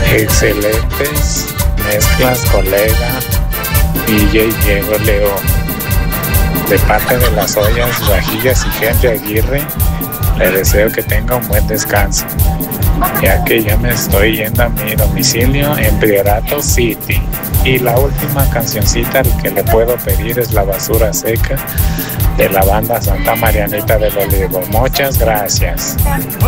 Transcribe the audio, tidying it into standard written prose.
Excelentes mezclas, colega. DJ Diego Leo. De parte de las ollas, vajillas y Henry Aguirre, le deseo que tenga un buen descanso, ya que ya me estoy yendo a mi domicilio en Priorato City. Y la última cancioncita que le puedo pedir es La Basura Seca de la banda Santa Marianita del Olivo. Muchas gracias.